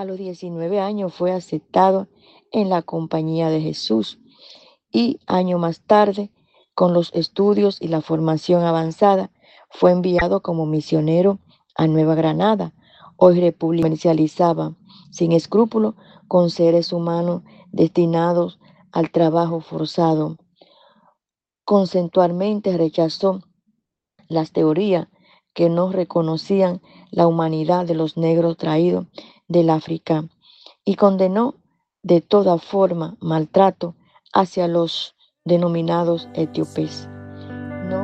A los 19 años fue aceptado en la Compañía de Jesús y año más tarde, con los estudios y la formación avanzada, fue enviado como misionero a Nueva Granada, hoy república. Comercializaba sin escrúpulo con seres humanos destinados al trabajo forzado. Conceptualmente rechazó las teorías que no reconocían la humanidad de los negros traídos del África y condenó de toda forma maltrato hacia los denominados etíopes.